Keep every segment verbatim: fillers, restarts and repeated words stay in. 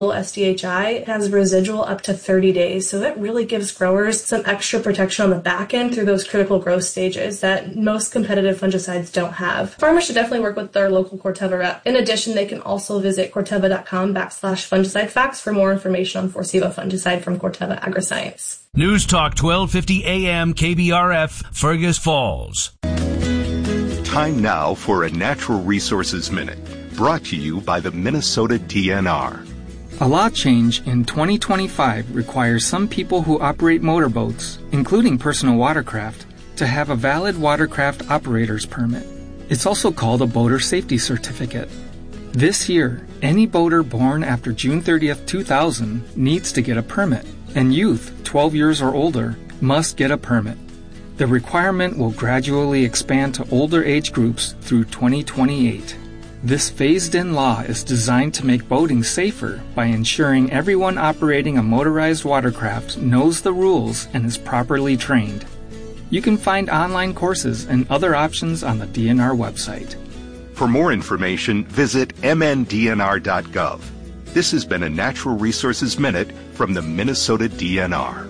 S D H I has residual up to thirty days, so that really gives growers some extra protection on the back end through those critical growth stages that most competitive fungicides don't have. Farmers should definitely work with their local Corteva rep. In addition, they can also visit corteva.com backslash fungicide facts for more information on Forciva fungicide from Corteva Agriscience. News Talk twelve fifty A M K B R F, Fergus Falls. Time now for a Natural Resources Minute, brought to you by the Minnesota D N R. A law change in twenty twenty-five requires some people who operate motorboats, including personal watercraft, to have a valid watercraft operator's permit. It's also called a boater safety certificate. This year, any boater born after June thirtieth, two thousand needs to get a permit, and youth twelve years or older must get a permit. The requirement will gradually expand to older age groups through twenty twenty-eight. This phased-in law is designed to make boating safer by ensuring everyone operating a motorized watercraft knows the rules and is properly trained. You can find online courses and other options on the D N R website. For more information, visit m n d n r dot gov. This has been a Natural Resources Minute from the Minnesota D N R.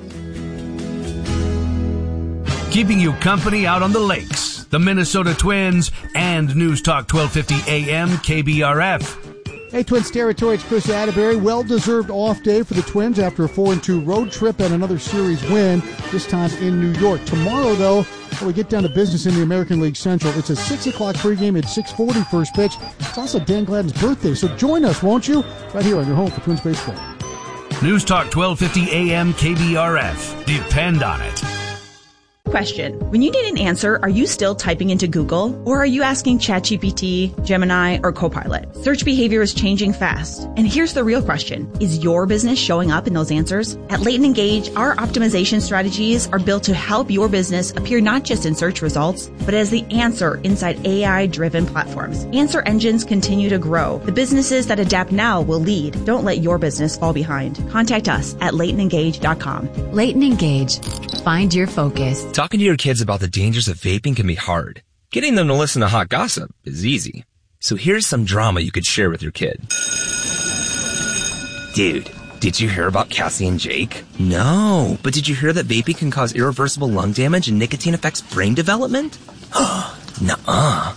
Keeping you company out on the lakes. The Minnesota Twins and News Talk twelve fifty A M K B R F. Hey, Twins territory, it's Chris Atterbury. Well-deserved off day for the Twins after a four and two road trip and another series win, this time in New York. Tomorrow, though, when we get down to business in the American League Central, it's a six o'clock pregame at six forty first pitch. It's also Dan Gladden's birthday, so join us, won't you? Right here on your home for Twins baseball. News Talk twelve fifty A M K B R F. Depend on it. Question. When you need an answer, are you still typing into Google? Or are you asking ChatGPT, Gemini, or Copilot? Search behavior is changing fast. And here's the real question. Is your business showing up in those answers? At Leighton Engage, our optimization strategies are built to help your business appear not just in search results, but as the answer inside A I-driven platforms. Answer engines continue to grow. The businesses that adapt now will lead. Don't let your business fall behind. Contact us at leighton engage dot com. Leighton Engage. Find your focus. Talking to your kids about the dangers of vaping can be hard. Getting them to listen to hot gossip is easy. So here's some drama you could share with your kid. Dude, did you hear about Cassie and Jake? No, but did you hear that vaping can cause irreversible lung damage and nicotine affects brain development? Nuh-uh.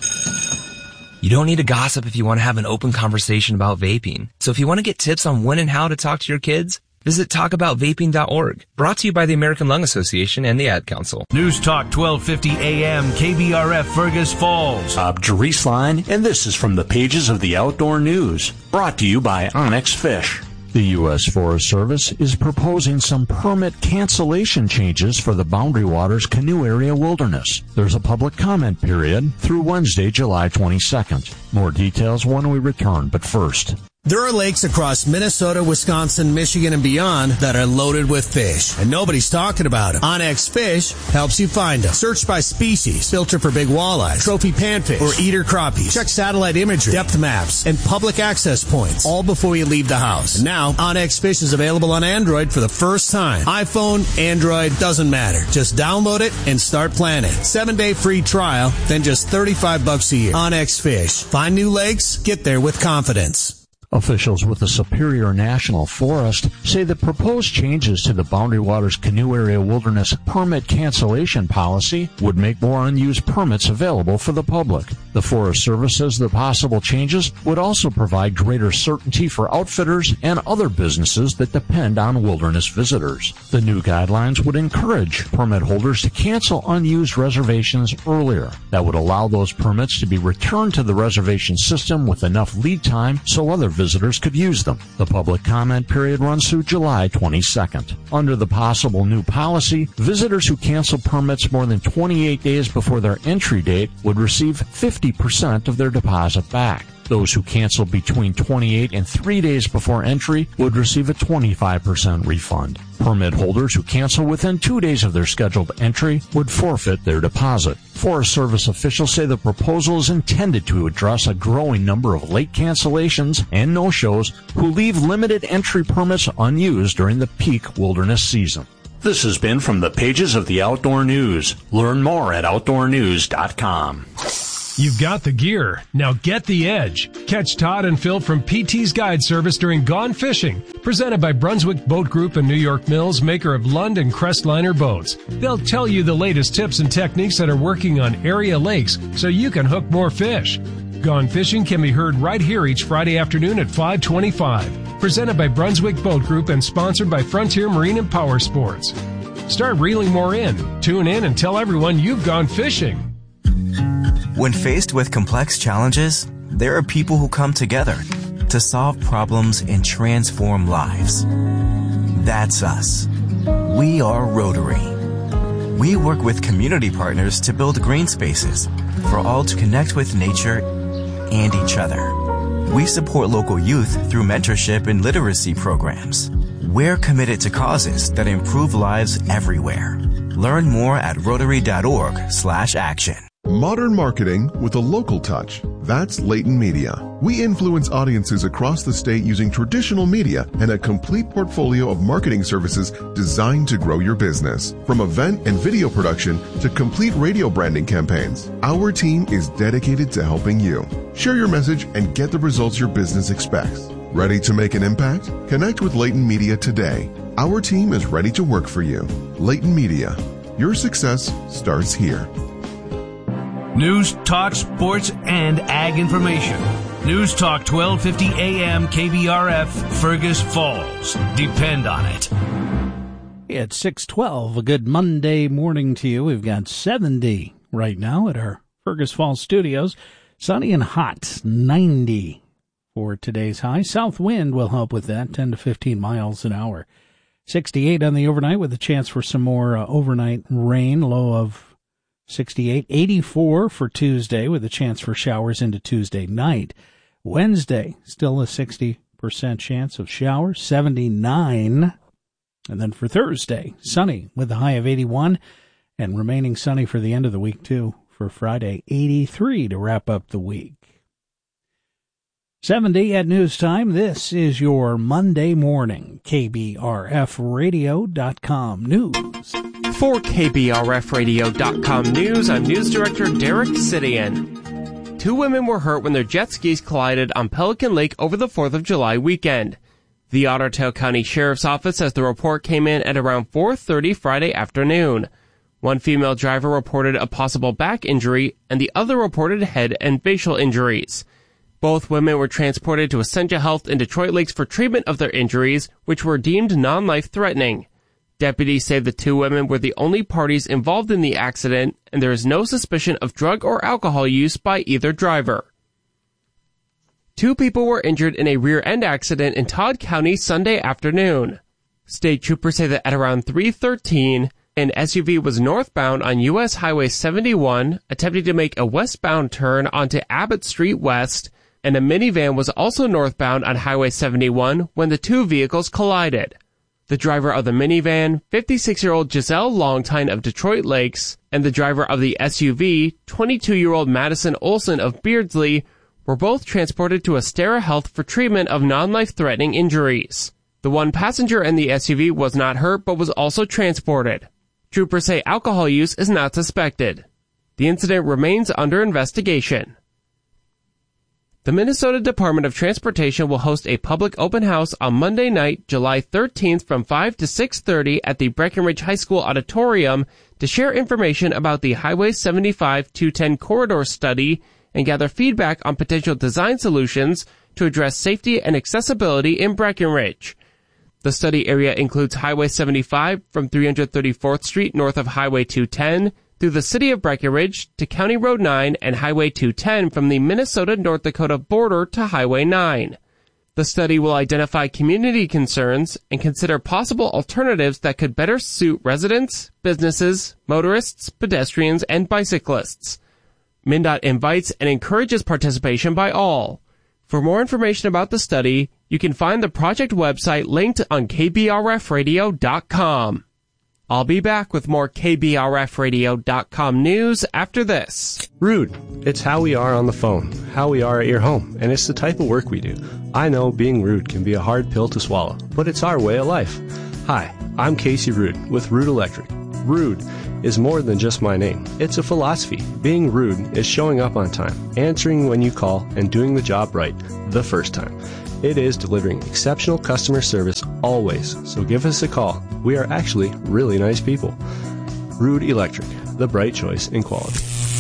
You don't need to gossip if you want to have an open conversation about vaping. So if you want to get tips on when and how to talk to your kids, visit talk about vaping dot org. Brought to you by the American Lung Association and the Ad Council. News Talk twelve fifty A M K B R F, Fergus Falls. I'm Jerice Line, and this is from the pages of the Outdoor News. Brought to you by Onyx Fish. The U S Forest Service is proposing some permit cancellation changes for the Boundary Waters Canoe Area Wilderness. There's a public comment period through Wednesday, July twenty-second. More details when we return, but first. There are lakes across Minnesota, Wisconsin, Michigan, and beyond that are loaded with fish, and nobody's talking about them. Onyx Fish helps you find them. Search by species, filter for big walleyes, trophy panfish, or eater crappies. Check satellite imagery, depth maps, and public access points, all before you leave the house. And now, Onyx Fish is available on Android for the first time. iPhone, Android, doesn't matter. Just download it and start planning. Seven-day free trial, then just thirty-five bucks a year. Onyx Fish. Find new lakes, get there with confidence. Officials with the Superior National Forest say the proposed changes to the Boundary Waters Canoe Area Wilderness permit cancellation policy would make more unused permits available for the public. The Forest Service says the possible changes would also provide greater certainty for outfitters and other businesses that depend on wilderness visitors. The new guidelines would encourage permit holders to cancel unused reservations earlier. That would allow those permits to be returned to the reservation system with enough lead time so other visitors Visitors could use them. The public comment period runs through July twenty-second. Under the possible new policy, visitors who cancel permits more than twenty-eight days before their entry date would receive fifty percent of their deposit back. Those who cancel between twenty-eight and three days before entry would receive a twenty-five percent refund. Permit holders who cancel within two days of their scheduled entry would forfeit their deposit. Forest Service officials say the proposal is intended to address a growing number of late cancellations and no-shows who leave limited entry permits unused during the peak wilderness season. This has been from the pages of the Outdoor News. Learn more at outdoor news dot com. You've got the gear. Now get the edge. Catch Todd and Phil from P T's Guide Service during Gone Fishing, presented by Brunswick Boat Group and New York Mills, maker of Lund and Crestliner boats. They'll tell you the latest tips and techniques that are working on area lakes so you can hook more fish. Gone Fishing can be heard right here each Friday afternoon at five twenty-five. Presented by Brunswick Boat Group and sponsored by Frontier Marine and Power Sports. Start reeling more in. Tune in and tell everyone you've gone fishing. When faced with complex challenges, there are people who come together to solve problems and transform lives. That's us. We are Rotary. We work with community partners to build green spaces for all to connect with nature and each other. We support local youth through mentorship and literacy programs. We're committed to causes that improve lives everywhere. Learn more at rotary.org slash action. Modern marketing with a local touch. That's Layton Media. We influence audiences across the state using traditional media and a complete portfolio of marketing services designed to grow your business. From event and video production to complete radio branding campaigns, our team is dedicated to helping you. Share your message and get the results your business expects. Ready to make an impact? Connect with Layton Media today. Our team is ready to work for you. Layton Media. Your success starts here. News, talk, sports, and ag information. News Talk twelve fifty A M K B R F, Fergus Falls. Depend on it. It's six twelve. A good Monday morning to you. We've got seventy right now at our Fergus Falls studios. Sunny and hot, ninety for today's high. South wind will help with that, ten to fifteen miles an hour. sixty-eight on the overnight with a chance for some more uh, overnight rain, low of sixty-eight. eighty-four for Tuesday with a chance for showers into Tuesday night. Wednesday, still a sixty percent chance of showers, seventy-nine. And then for Thursday, sunny with a high of eighty-one and remaining sunny for the end of the week too. For Friday, eighty-three to wrap up the week. seventy at news time. This is your Monday morning K B R F radio dot com news. For K B R F radio dot com news, I'm News Director Derek Sidian. Two women were hurt when their jet skis collided on Pelican Lake over the fourth of July weekend. The Otter Tail County Sheriff's Office says the report came in at around four thirty Friday afternoon. One female driver reported a possible back injury, and the other reported head and facial injuries. Both women were transported to Essentia Health in Detroit Lakes for treatment of their injuries, which were deemed non-life-threatening. Deputies say the two women were the only parties involved in the accident, and there is no suspicion of drug or alcohol use by either driver. Two people were injured in a rear-end accident in Todd County Sunday afternoon. State troopers say that at around three thirteen, an S U V was northbound on U S Highway seventy-one, attempting to make a westbound turn onto Abbott Street West, and a minivan was also northbound on Highway seventy-one when the two vehicles collided. The driver of the minivan, fifty-six-year-old Giselle Longtine of Detroit Lakes, and the driver of the S U V, twenty-two-year-old Madison Olson of Beardsley, were both transported to Astera Health for treatment of non-life-threatening injuries. The one passenger in the S U V was not hurt but was also transported. Troopers say alcohol use is not suspected. The incident remains under investigation. The Minnesota Department of Transportation will host a public open house on Monday night, July thirteenth from five to six thirty at the Breckenridge High School Auditorium to share information about the Highway seventy-five two ten corridor study and gather feedback on potential design solutions to address safety and accessibility in Breckenridge. The study area includes Highway seventy-five from three hundred thirty-fourth Street north of Highway two ten through the city of Breckenridge to County Road nine and Highway two ten from the Minnesota-North Dakota border to Highway nine. The study will identify community concerns and consider possible alternatives that could better suit residents, businesses, motorists, pedestrians, and bicyclists. MnDOT invites and encourages participation by all. For more information about the study, you can find the project website linked on K B R F radio dot com. I'll be back with more K B R F radio dot com news after this. Rude. It's how we are on the phone, how we are at your home, and it's the type of work we do. I know being rude can be a hard pill to swallow, but it's our way of life. Hi, I'm Casey Rude with Rude Electric. Rude is more than just my name. It's a philosophy. Being rude is showing up on time, answering when you call, and doing the job right the first time. It is delivering exceptional customer service always, so give us a call. We are actually really nice people. Rude Electric, the bright choice in quality.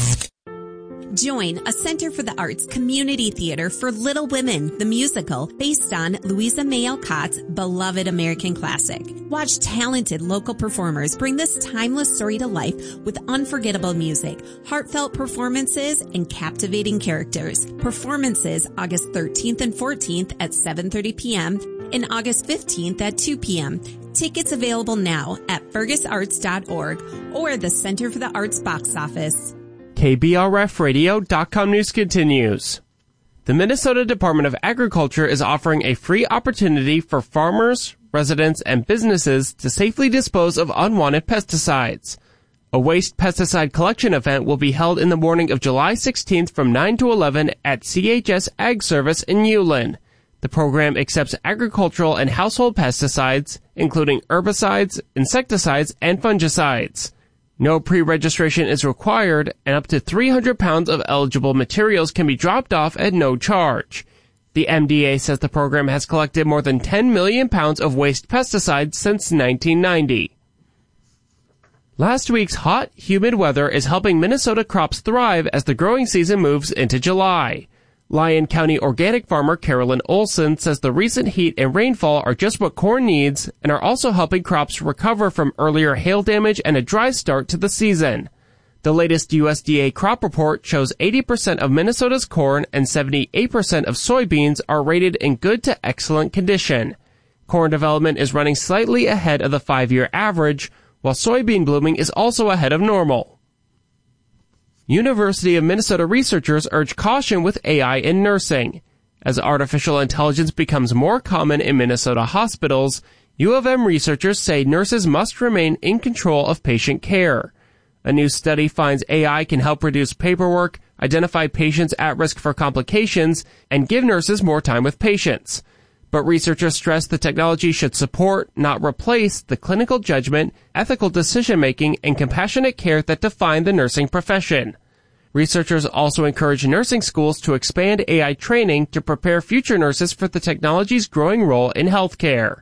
Join a Center for the Arts community theater for Little Women, the musical, based on Louisa May Alcott's beloved American classic. Watch talented local performers bring this timeless story to life with unforgettable music, heartfelt performances, and captivating characters. Performances August thirteenth and fourteenth at seven thirty p.m. and August fifteenth at two p.m. Tickets available now at fergus arts dot org or the Center for the Arts box office. K B R F radio dot com news continues. The Minnesota Department of Agriculture is offering a free opportunity for farmers, residents, and businesses to safely dispose of unwanted pesticides. A waste pesticide collection event will be held in the morning of July sixteenth from nine to eleven at C H S Ag Service in Ulen. The program accepts agricultural and household pesticides, including herbicides, insecticides, and fungicides. No pre-registration is required, and up to three hundred pounds of eligible materials can be dropped off at no charge. The M D A says the program has collected more than ten million pounds of waste pesticides since nineteen ninety. Last week's hot, humid weather is helping Minnesota crops thrive as the growing season moves into July. Lyon County organic farmer Carolyn Olson says the recent heat and rainfall are just what corn needs and are also helping crops recover from earlier hail damage and a dry start to the season. The latest U S D A crop report shows eighty percent of Minnesota's corn and seventy-eight percent of soybeans are rated in good to excellent condition. Corn development is running slightly ahead of the five-year average, while soybean blooming is also ahead of normal. University of Minnesota researchers urge caution with A I in nursing. As artificial intelligence becomes more common in Minnesota hospitals, U of M researchers say nurses must remain in control of patient care. A new study finds A I can help reduce paperwork, identify patients at risk for complications, and give nurses more time with patients. But researchers stress the technology should support, not replace, the clinical judgment, ethical decision-making, and compassionate care that define the nursing profession. Researchers also encourage nursing schools to expand A I training to prepare future nurses for the technology's growing role in healthcare.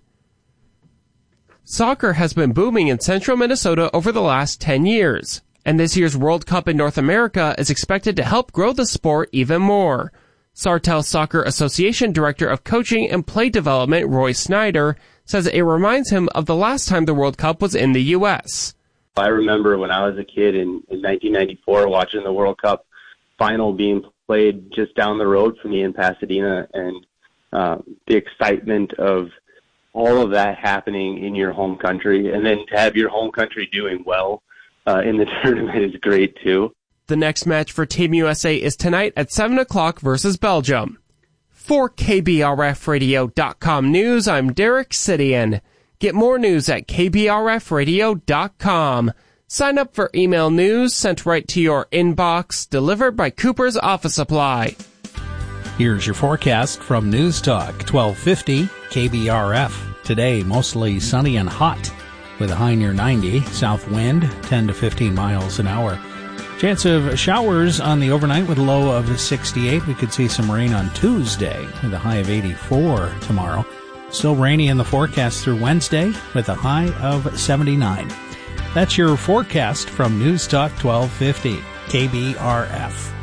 Soccer has been booming in central Minnesota over the last ten years, and this year's World Cup in North America is expected to help grow the sport even more. Sartell Soccer Association Director of Coaching and Play Development Roy Snyder says it reminds him of the last time the World Cup was in the U S. I remember when I was a kid in, in nineteen ninety-four watching the World Cup final being played just down the road from me in Pasadena, and uh, the excitement of all of that happening in your home country, and then to have your home country doing well uh, in the tournament is great too. The next match for Team U S A is tonight at seven o'clock versus Belgium. For K B R F radio dot com News, I'm Derek Sidian. Get more news at K B R F radio dot com. Sign up for email news sent right to your inbox, delivered by Cooper's Office Supply. Here's your forecast from News Talk twelve fifty K B R F. Today, mostly sunny and hot with a high near ninety. South wind, ten to fifteen miles an hour. Chance of showers on the overnight with a low of sixty-eight. We could see some rain on Tuesday with a high of eighty-four tomorrow. Still rainy in the forecast through Wednesday with a high of seventy-nine. That's your forecast from News Talk twelve fifty K B R F.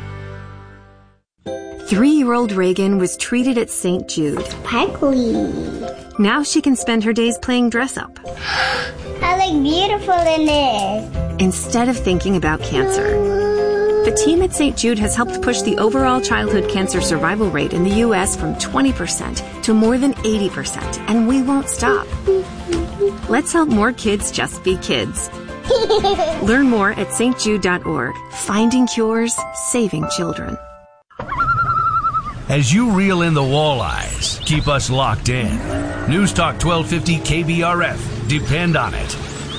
Three-year-old Reagan was treated at Saint Jude. Sparkly. Now she can spend her days playing dress-up. I look beautiful in this. Instead of thinking about cancer. The team at Saint Jude has helped push the overall childhood cancer survival rate in the U S from twenty percent to more than eighty percent, and we won't stop. Let's help more kids just be kids. Learn more at S T Jude dot org. Finding cures, saving children. As you reel in the walleyes, keep us locked in. News Talk twelve fifty K B R F. Depend on it.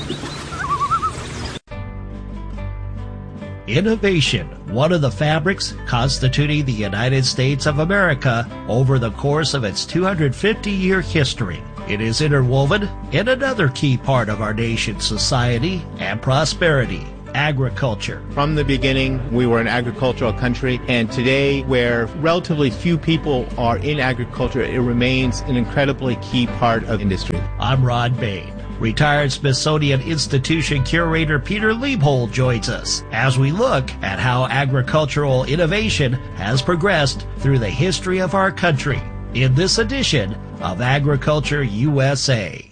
Innovation, one of the fabrics constituting the United States of America over the course of its two hundred fifty year history. it is interwoven in another key part of our nation's society and prosperity: agriculture. From the beginning, we were an agricultural country, and today, where relatively few people are in agriculture, it remains an incredibly key part of industry. I'm Rod Bain. Retired Smithsonian Institution curator Peter Liebhold joins us as we look at how agricultural innovation has progressed through the history of our country in this edition of Agriculture U S A.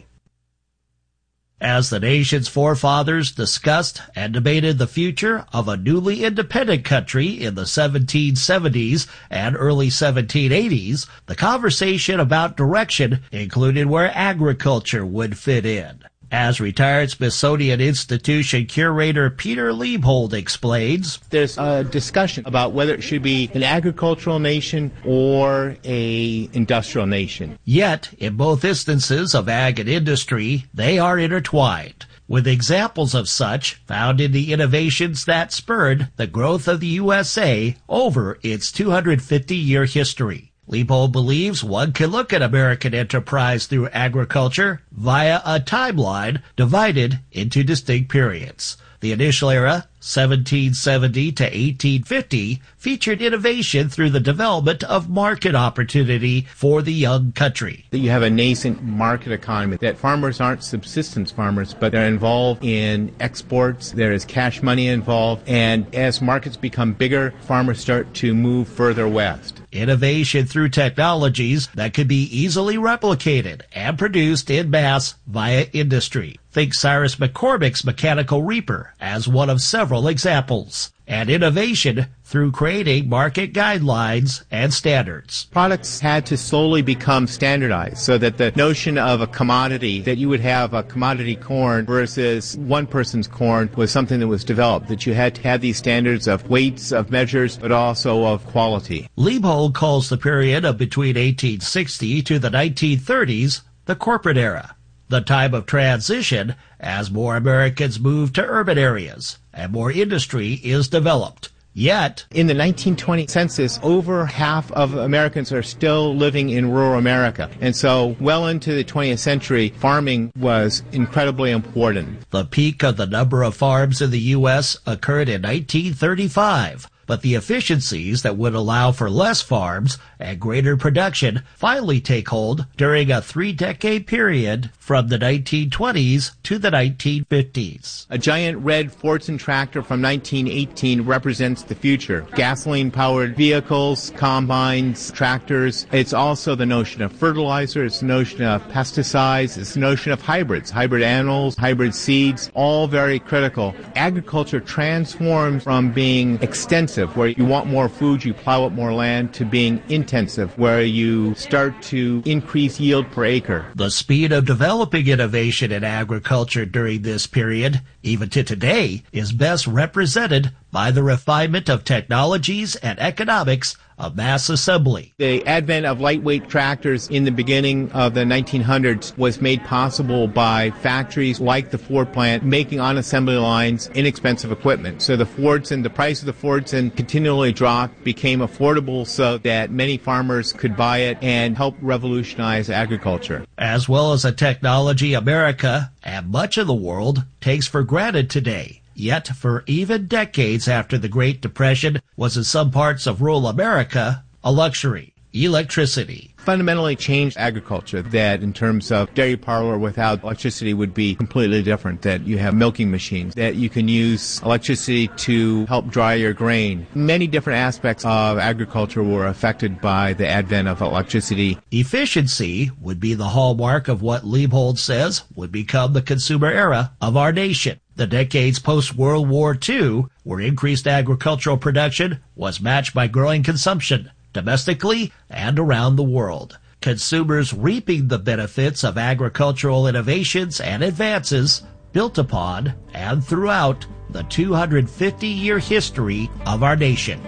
As the nation's forefathers discussed and debated the future of a newly independent country in the seventeen seventies and early seventeen eighties, the conversation about direction included where agriculture would fit in. As retired Smithsonian Institution curator Peter Liebhold explains, there's a discussion about whether it should be an agricultural nation or a industrial nation. Yet, in both instances of ag and industry, they are intertwined, with examples of such found in the innovations that spurred the growth of the U S A over its two hundred fifty year history. Liebhold believes one can look at American enterprise through agriculture via a timeline divided into distinct periods. The initial era, seventeen seventy to eighteen fifty, featured innovation through the development of market opportunity for the young country. That you have a nascent market economy, that farmers aren't subsistence farmers, but they're involved in exports, there is cash money involved, and as markets become bigger, farmers start to move further west. Innovation through technologies that could be easily replicated and produced in mass via industry. Think Cyrus McCormick's mechanical reaper as one of several examples. And innovation through creating market guidelines and standards. Products had to slowly become standardized so that the notion of a commodity, that you would have a commodity corn versus one person's corn, was something that was developed, that you had to have these standards of weights, of measures, but also of quality. Liebhold calls the period of between eighteen sixty to the nineteen thirties the corporate era, the time of transition as more Americans move to urban areas and more industry is developed. Yet, in the nineteen twenty census, over half of Americans are still living in rural America. And so, well into the twentieth century, farming was incredibly important. The peak of the number of farms in the U S occurred in nineteen thirty-five. But the efficiencies that would allow for less farms and greater production finally take hold during a three-decade period from the nineteen twenties to the nineteen fifties. A giant red Fordson tractor from nineteen eighteen represents the future. Gasoline-powered vehicles, combines, tractors. It's also the notion of fertilizer, it's the notion of pesticides, it's the notion of hybrids, hybrid animals, hybrid seeds, all very critical. Agriculture transforms from being extensive, where you want more food, you plow up more land, to being intensive, where you start to increase yield per acre. The speed of developing innovation in agriculture during this period, even to today, is best represented by the refinement of technologies and economics of mass assembly. The advent of lightweight tractors in the beginning of the nineteen hundreds was made possible by factories like the Ford plant making on assembly lines inexpensive equipment. So the Fordson, the price of the Fordson continually dropped, became affordable so that many farmers could buy it and help revolutionize agriculture. As well as a technology America and much of the world takes for granted today. Yet, for even decades after the Great Depression, was in some parts of rural America a luxury. Electricity fundamentally changed agriculture, that in terms of dairy parlor without electricity would be completely different, that you have milking machines, that you can use electricity to help dry your grain. Many different aspects of agriculture were affected by the advent of electricity. Efficiency would be the hallmark of what Liebhold says would become the consumer era of our nation. The decades post-World War Two, where increased agricultural production was matched by growing consumption, domestically and around the world. Consumers reaping the benefits of agricultural innovations and advances built upon and throughout the two hundred fifty year history of our nation.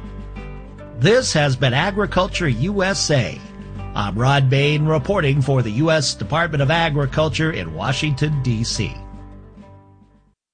This has been Agriculture U S A. I'm Rod Bain reporting for the U S Department of Agriculture in Washington, D C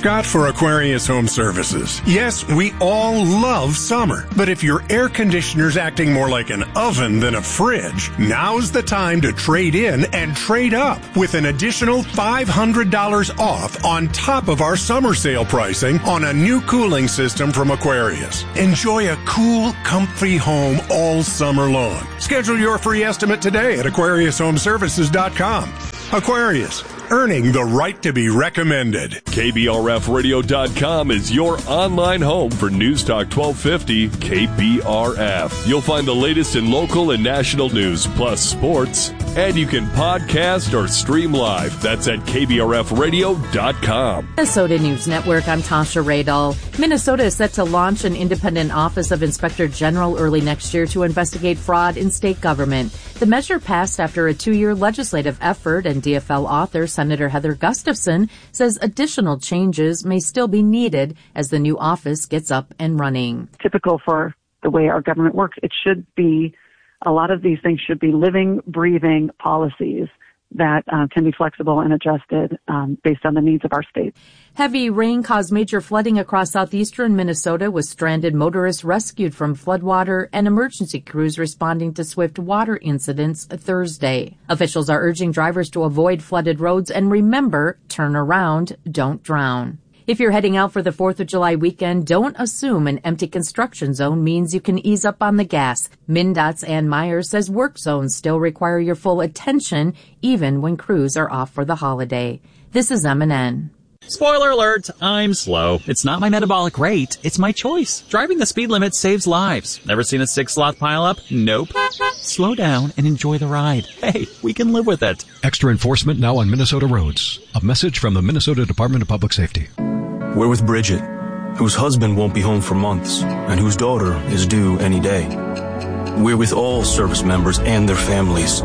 Scott for Aquarius Home Services. Yes, we all love summer, but if your air conditioner's acting more like an oven than a fridge, now's the time to trade in and trade up with an additional five hundred dollars off on top of our summer sale pricing on a new cooling system from Aquarius. Enjoy a cool, comfy home all summer long. Schedule your free estimate today at aquarius home services dot com. Aquarius, earning the right to be recommended. K B R F radio dot com is your online home for News Talk twelve fifty K B R F. You'll find the latest in local and national news, plus sports, and you can podcast or stream live. That's at K B R F radio dot com. Minnesota News Network, I'm Tasha Radal. Minnesota is set to launch an independent Office of Inspector General early next year to investigate fraud in state government. The measure passed after a two-year legislative effort, and D F L author Senator Heather Gustafson says additional changes may still be needed as the new office gets up and running. Typical for the way our government works, it should be, a lot of these things should be living, breathing policies that uh, can be flexible and adjusted um, based on the needs of our state. Heavy rain caused major flooding across southeastern Minnesota, with stranded motorists rescued from floodwater and emergency crews responding to swift water incidents Thursday. Officials are urging drivers to avoid flooded roads and remember, turn around, don't drown. If you're heading out for the fourth of July weekend, don't assume an empty construction zone means you can ease up on the gas. MnDOT's Ann Myers says work zones still require your full attention, even when crews are off for the holiday. This is M and N. Spoiler alert, I'm slow. It's not my metabolic rate, it's my choice. Driving the speed limit saves lives. Never seen a six-sloth pileup? Nope. Slow down and enjoy the ride. Hey, we can live with it. Extra enforcement now on Minnesota roads. A message from the Minnesota Department of Public Safety. We're with Bridget, whose husband won't be home for months and whose daughter is due any day. We're with all service members and their families.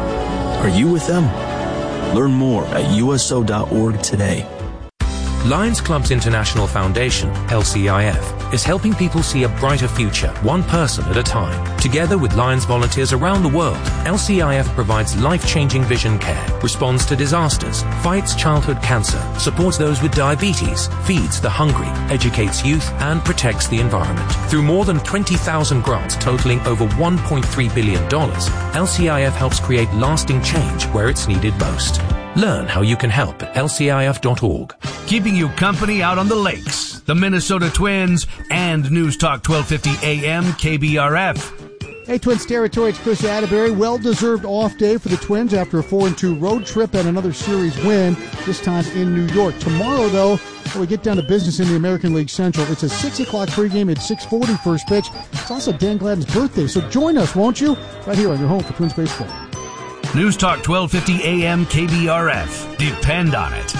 Are you with them? Learn more at U S O dot org today. Lions Clubs International Foundation, L C I F, is helping people see a brighter future, one person at a time. Together with Lions volunteers around the world, L C I F provides life-changing vision care, responds to disasters, fights childhood cancer, supports those with diabetes, feeds the hungry, educates youth, and protects the environment. Through more than twenty thousand grants totaling over one point three billion dollars, L C I F helps create lasting change where it's needed most. Learn how you can help at L C I F dot org. Keeping you company out on the lakes, the Minnesota Twins, and News Talk twelve fifty A M K B R F. Hey, Twins territory, it's Chris Atterbury. Well-deserved off day for the Twins after a four and two road trip and another series win, this time in New York. Tomorrow, though, when we get down to business in the American League Central, it's a six o'clock pregame at six forty first pitch. It's also Dan Gladden's birthday, so join us, won't you? Right here on your home for Twins baseball. News Talk twelve fifty A M K B R F. Depend on it.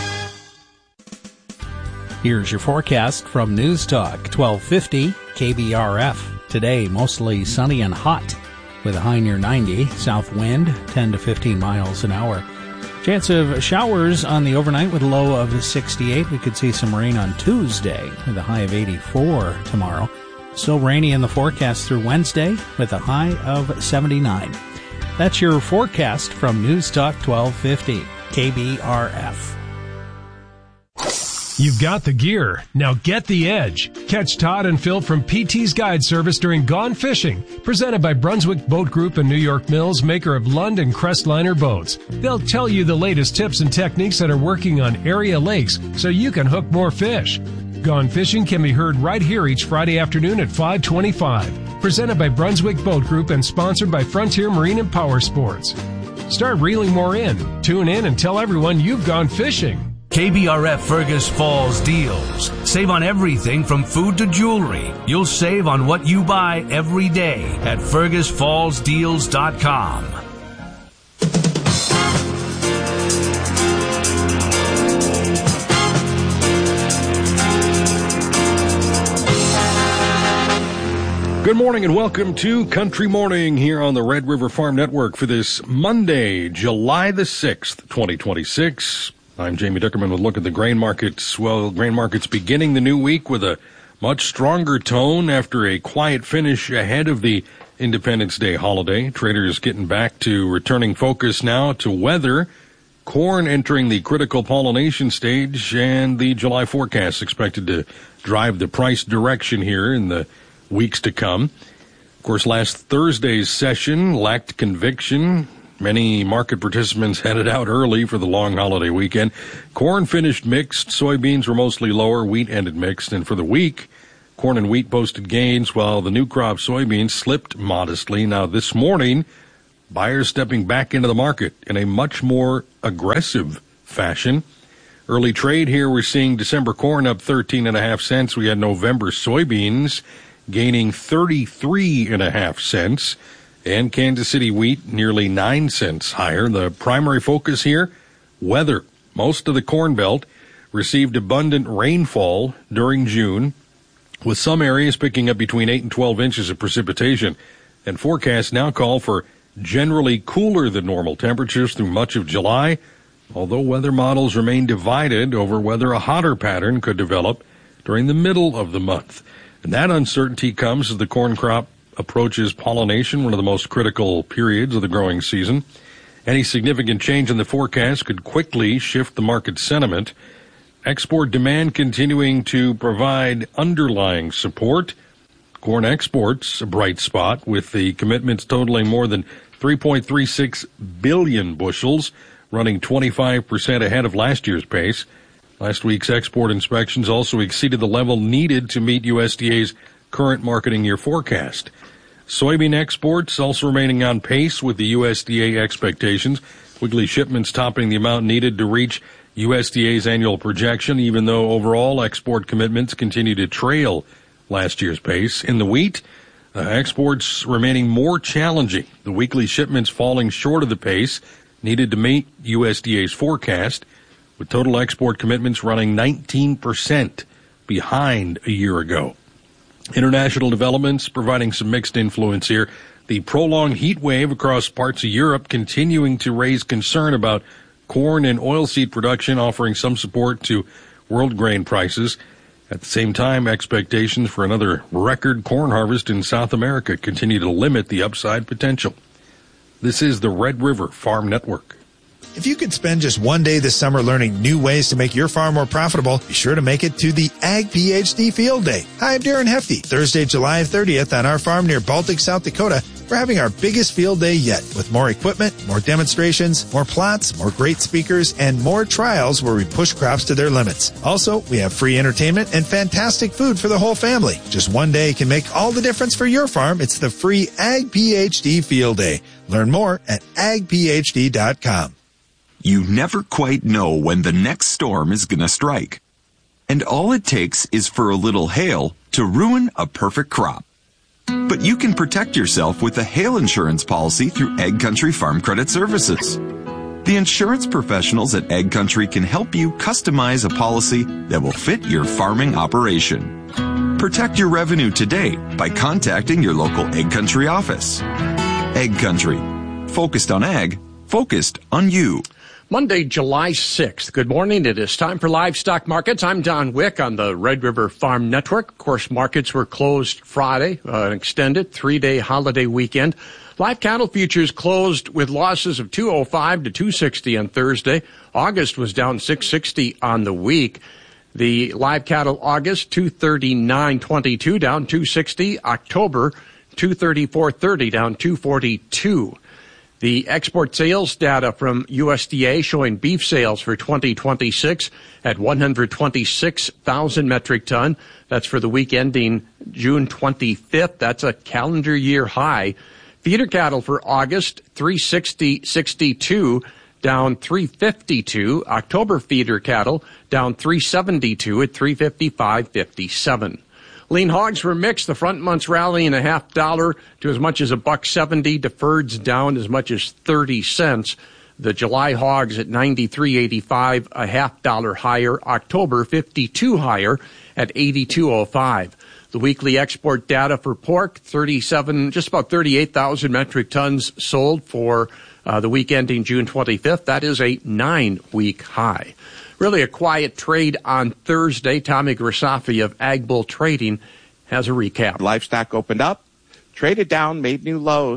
Here's your forecast from News Talk twelve fifty K B R F. Today, mostly sunny and hot with a high near ninety. South wind, ten to fifteen miles an hour. Chance of showers on the overnight with a low of sixty-eight. We could see some rain on Tuesday with a high of eighty-four tomorrow. Still rainy in the forecast through Wednesday with a high of seventy-nine. That's your forecast from News Talk twelve fifty K B R F. You've got the gear. Now get the edge. Catch Todd and Phil from P T's Guide Service during Gone Fishing, presented by Brunswick Boat Group and New York Mills, maker of Lund and Crestliner boats. They'll tell you the latest tips and techniques that are working on area lakes so you can hook more fish. Gone Fishing can be heard right here each Friday afternoon at five twenty-five. Presented by Brunswick Boat Group and sponsored by Frontier Marine and Power Sports. Start reeling more in. Tune in and tell everyone you've gone fishing. K B R F Fergus Falls deals. Save on everything from food to jewelry. You'll save on what you buy every day at fergus falls deals dot com. Good morning and welcome to Country Morning here on the Red River Farm Network for this Monday, July the sixth, twenty twenty-six. I'm Jamie Dickerman with a look at the grain markets. Well, grain markets beginning the new week with a much stronger tone after a quiet finish ahead of the Independence Day holiday. Traders getting back to returning focus now to weather corn entering the critical pollination stage, and the July forecast expected to drive the price direction here in the weeks to come. Of course, last Thursday's session lacked conviction. Many market participants headed out early for the long holiday weekend. Corn finished mixed. Soybeans were mostly lower. Wheat ended mixed. And for the week, corn and wheat posted gains, while the new crop soybeans slipped modestly. Now, this morning, buyers stepping back into the market in a much more aggressive fashion. Early trade here, we're seeing December corn up thirteen and a half cents. We had November soybeans gaining thirty-three and a half cents. And Kansas City wheat nearly nine cents higher. The primary focus here, weather. Most of the Corn Belt received abundant rainfall during June, with some areas picking up between eight and twelve inches of precipitation. And forecasts now call for generally cooler than normal temperatures through much of July, although weather models remain divided over whether a hotter pattern could develop during the middle of the month. And that uncertainty comes as the corn crop approaches pollination, one of the most critical periods of the growing season. Any significant change in the forecast could quickly shift the market sentiment. Export demand continuing to provide underlying support. Corn exports, a bright spot, with the commitments totaling more than three point three six billion bushels, running twenty-five percent ahead of last year's pace. Last week's export inspections also exceeded the level needed to meet U S D A's current marketing year forecast. Soybean exports also remaining on pace with the U S D A expectations. Weekly shipments topping the amount needed to reach U S D A's annual projection, even though overall export commitments continue to trail last year's pace. In the wheat, uh, exports remaining more challenging. The weekly shipments falling short of the pace needed to meet U S D A's forecast, with total export commitments running nineteen percent behind a year ago. International developments providing some mixed influence here. The prolonged heat wave across parts of Europe continuing to raise concern about corn and oilseed production, offering some support to world grain prices. At the same time, expectations for another record corn harvest in South America continue to limit the upside potential. This is the Red River Farm Network. If you could spend just one day this summer learning new ways to make your farm more profitable, be sure to make it to the Ag PhD Field Day. Hi, I'm Darren Hefty. Thursday, July thirtieth on our farm near Baltic, South Dakota, we're having our biggest field day yet, with more equipment, more demonstrations, more plots, more great speakers, and more trials where we push crops to their limits. Also, we have free entertainment and fantastic food for the whole family. Just one day can make all the difference for your farm. It's the free Ag PhD Field Day. Learn more at ag p h d dot com. You never quite know when the next storm is going to strike. And all it takes is for a little hail to ruin a perfect crop. But you can protect yourself with a hail insurance policy through Ag Country Farm Credit Services. The insurance professionals at Ag Country can help you customize a policy that will fit your farming operation. Protect your revenue today by contacting your local Ag Country office. Ag Country. Focused on ag, focused on you. Monday, July sixth. Good morning. It is time for Livestock Markets. I'm Don Wick on the Red River Farm Network. Of course, markets were closed Friday, uh, an extended three-day holiday weekend. Live cattle futures closed with losses of two oh five to two sixty on Thursday. August was down six sixty on the week. The live cattle August, two thirty-nine twenty-two, down two sixty. October, two thirty-four thirty, down two forty-two. The export sales data from U S D A showing beef sales for twenty twenty-six at one hundred twenty-six thousand metric ton. That's for the week ending June twenty-fifth. That's a calendar year high. Feeder cattle for August, three sixty sixty-two, down three fifty-two. October feeder cattle down three seventy-two at three fifty-five fifty-seven. Lean hogs were mixed. The front months rallying a half dollar to as much as a buck seventy. Deferreds down as much as thirty cents. The July hogs at ninety-three eighty-five, a half dollar higher. October fifty-two higher at eighty-two oh five. The weekly export data for pork, thirty-seven, just about thirty-eight thousand metric tons sold for uh, the week ending June twenty-fifth. That is a nine-week high. Really a quiet trade on Thursday. Tommy Grisafi of Ag Bull Trading has a recap. Livestock opened up, traded down, made new lows.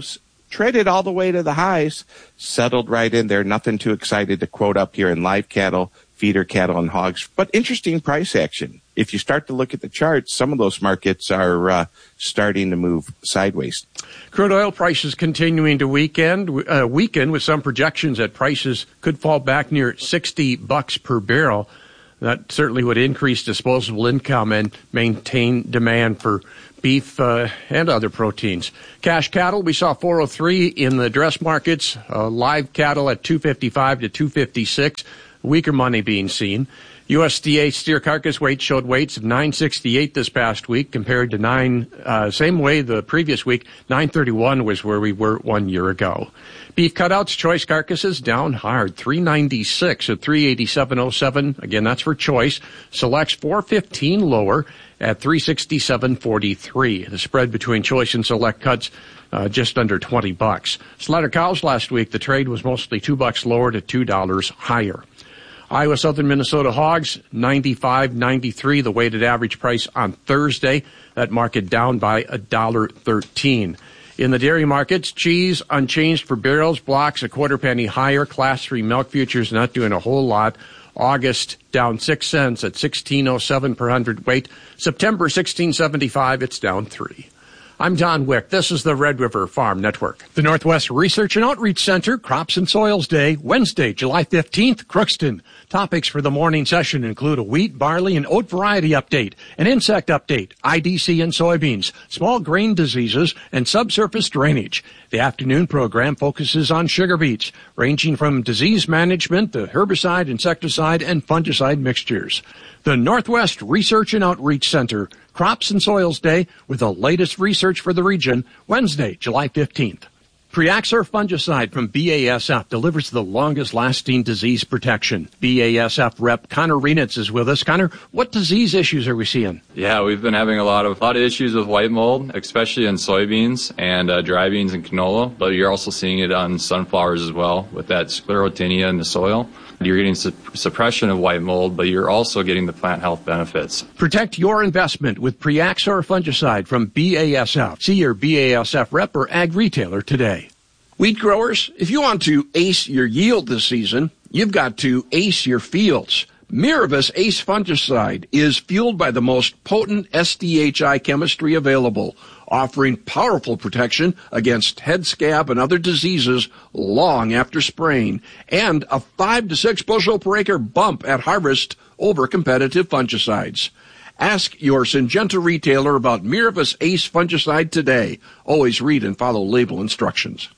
traded all the way to the highs, settled right in there. Nothing too excited to quote up here in live cattle, feeder cattle, and hogs, but interesting price action. If you start to look at the charts, some of those markets are uh, starting to move sideways. Crude oil prices continuing to weaken, uh, weaken with some projections that prices could fall back near sixty bucks per barrel. That certainly would increase disposable income and maintain demand for beef uh, and other proteins. Cash cattle, we saw four oh three in the dress markets, uh, live cattle at two fifty-five to two fifty-six, weaker money being seen. U S D A steer carcass weight showed weights of nine sixty-eight this past week compared to nine, uh, same way the previous week, nine thirty-one was where we were one year ago. Beef cutouts, choice carcasses down hard, three ninety-six at three eighty-seven oh seven. Again, that's for choice. Selects four fifteen lower at three sixty-seven forty-three. The spread between choice and select cuts uh, just under twenty bucks. Slaughter cows last week, the trade was mostly two bucks lower to two dollars higher. Iowa Southern Minnesota hogs, ninety-five ninety-three, the weighted average price on Thursday. That market down by one dollar thirteen. In the dairy markets, cheese unchanged for barrels, blocks a quarter penny higher. Class three milk futures not doing a whole lot. August down six cents at sixteen oh seven per hundred weight. September sixteen seventy-five, it's down three. I'm Don Wick. This is the Red River Farm Network. The Northwest Research and Outreach Center, Crops and Soils Day, Wednesday, July fifteenth, Crookston. Topics for the morning session include a wheat, barley, and oat variety update, an insect update, I D C in soybeans, small grain diseases, and subsurface drainage. The afternoon program focuses on sugar beets, ranging from disease management to herbicide, insecticide, and fungicide mixtures. The Northwest Research and Outreach Center, Crops and Soils Day, with the latest research for the region, Wednesday, July fifteenth. Preaxor fungicide from B A S F delivers the longest-lasting disease protection. B A S F rep Connor Renitz is with us. Connor, what disease issues are we seeing? Yeah, we've been having a lot of a lot of issues with white mold, especially in soybeans and uh, dry beans and canola, but you're also seeing it on sunflowers as well with that sclerotinia in the soil. You're getting su- suppression of white mold, but you're also getting the plant health benefits. Protect your investment with Preaxor fungicide from B A S F. See your B A S F rep or ag retailer today. Wheat growers, if you want to ace your yield this season, you've got to ace your fields. Miravis Ace fungicide is fueled by the most potent S D H I chemistry available, offering powerful protection against head scab and other diseases long after spraying, and a five to six bushel per acre bump at harvest over competitive fungicides. Ask your Syngenta retailer about Miravis Ace fungicide today. Always read and follow label instructions.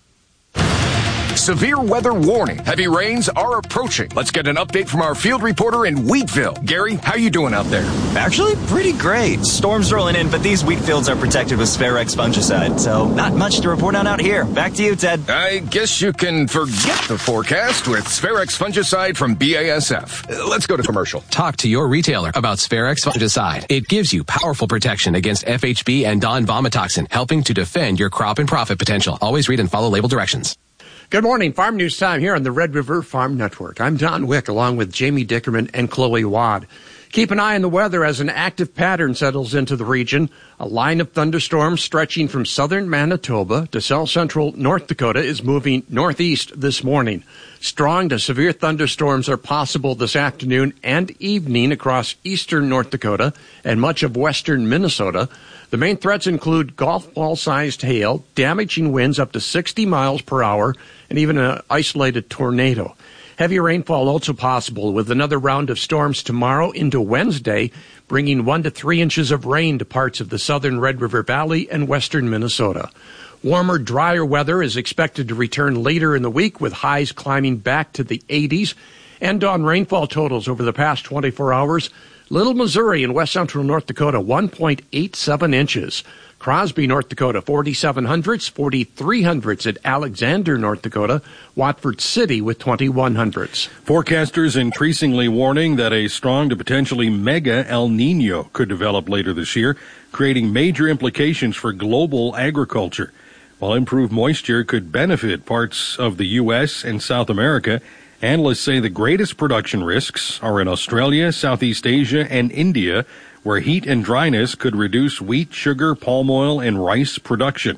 Severe weather warning. Heavy rains are approaching. Let's get an update from our field reporter in Wheatville. Gary, how you doing out there? Actually, pretty great. Storms rolling in, but these wheat fields are protected with Spharex fungicide, so not much to report on out here. Back to you, Ted. I guess you can forget the forecast with Spharex fungicide from B A S F. Let's go to commercial. Talk to your retailer about Spharex fungicide. It gives you powerful protection against F H B and Don vomitoxin, helping to defend your crop and profit potential. Always read and follow label directions. Good morning. Farm News Time here on the Red River Farm Network. I'm Don Wick along with Jamie Dickerman and Chloe Wad. Keep an eye on the weather as an active pattern settles into the region. A line of thunderstorms stretching from southern Manitoba to south central North Dakota is moving northeast this morning. Strong to severe thunderstorms are possible this afternoon and evening across eastern North Dakota and much of western Minnesota. The main threats include golf ball-sized hail, damaging winds up to sixty miles per hour, and even an isolated tornado. Heavy rainfall also possible with another round of storms tomorrow into Wednesday, bringing one to three inches of rain to parts of the southern Red River Valley and western Minnesota. Warmer, drier weather is expected to return later in the week with highs climbing back to the eighties. And on rainfall totals over the past twenty-four hours, Little Missouri in west central North Dakota, one point eight seven inches. Crosby, North Dakota, forty-seven hundredths, forty-three hundredths at Alexander, North Dakota. Watford City with twenty-one hundredths. Forecasters increasingly warning that a strong to potentially mega El Nino could develop later this year, creating major implications for global agriculture. While improved moisture could benefit parts of the U S and South America, analysts say the greatest production risks are in Australia, Southeast Asia, and India, where heat and dryness could reduce wheat, sugar, palm oil, and rice production.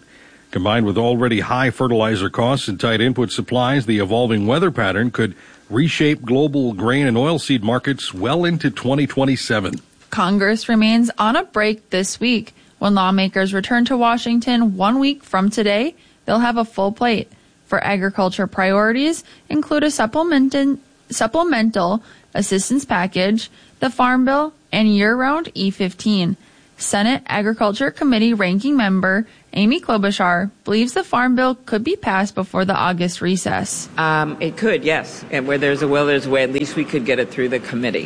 Combined with already high fertilizer costs and tight input supplies, the evolving weather pattern could reshape global grain and oilseed markets well into twenty twenty-seven. Congress remains on a break this week. When lawmakers return to Washington one week from today, they'll have a full plate. For agriculture priorities include a supplemental supplemental assistance package, the Farm Bill, and year-round E fifteen. Senate Agriculture Committee ranking member Amy Klobuchar believes the Farm Bill could be passed before the August recess. Um, it could, yes. And where there's a will, there's a way. At least we could get it through the committee.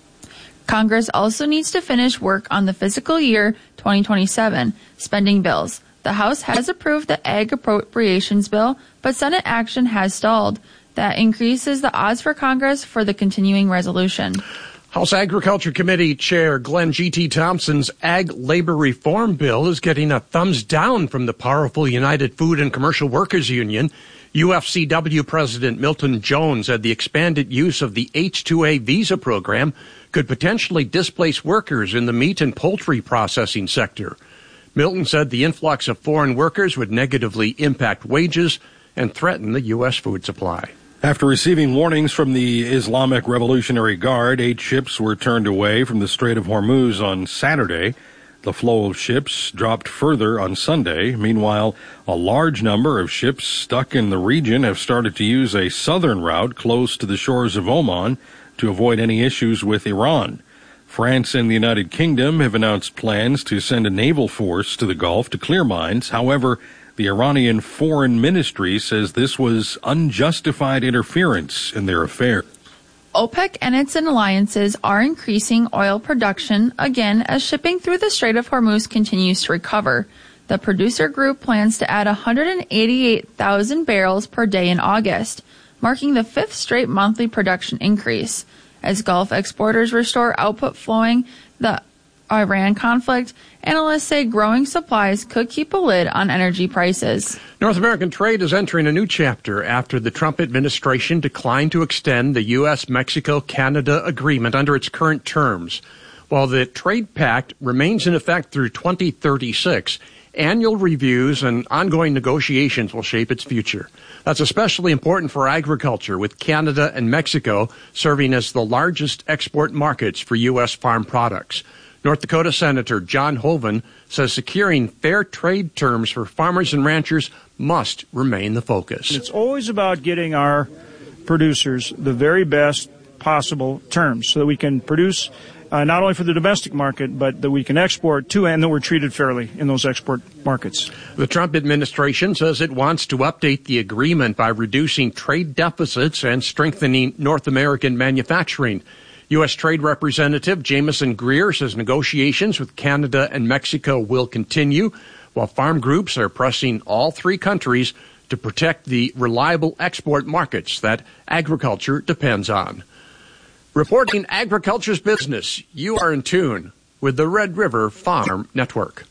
Congress also needs to finish work on the fiscal year twenty twenty-seven spending bills. The House has approved the Ag Appropriations Bill, but Senate action has stalled. That increases the odds for Congress for the continuing resolution. House Agriculture Committee Chair Glenn G T. Thompson's Ag Labor Reform Bill is getting a thumbs down from the powerful United Food and Commercial Workers Union. U F C W President Milton Jones said the expanded use of the H two A visa program could potentially displace workers in the meat and poultry processing sector. Milton said the influx of foreign workers would negatively impact wages and threaten the U S food supply. After receiving warnings from the Islamic Revolutionary Guard, eight ships were turned away from the Strait of Hormuz on Saturday. The flow of ships dropped further on Sunday. Meanwhile, a large number of ships stuck in the region have started to use a southern route close to the shores of Oman to avoid any issues with Iran. France and the United Kingdom have announced plans to send a naval force to the Gulf to clear mines. However, the Iranian Foreign Ministry says this was unjustified interference in their affairs. OPEC and its alliances are increasing oil production again as shipping through the Strait of Hormuz continues to recover. The producer group plans to add one hundred eighty-eight thousand barrels per day in August, marking the fifth straight monthly production increase. As Gulf exporters restore output following the Iran conflict, analysts say growing supplies could keep a lid on energy prices. North American trade is entering a new chapter after the Trump administration declined to extend the U S Mexico Canada agreement under its current terms. While the trade pact remains in effect through twenty thirty-six, annual reviews and ongoing negotiations will shape its future. That's especially important for agriculture, with Canada and Mexico serving as the largest export markets for U S farm products. North Dakota Senator John Hoeven says securing fair trade terms for farmers and ranchers must remain the focus. It's always about getting our producers the very best possible terms so that we can produce uh, not only for the domestic market, but that we can export to and that we're treated fairly in those export markets. The Trump administration says it wants to update the agreement by reducing trade deficits and strengthening North American manufacturing. U S. Trade Representative Jameson Greer says negotiations with Canada and Mexico will continue, while farm groups are pressing all three countries to protect the reliable export markets that agriculture depends on. Reporting agriculture's business, you are in tune with the Red River Farm Network.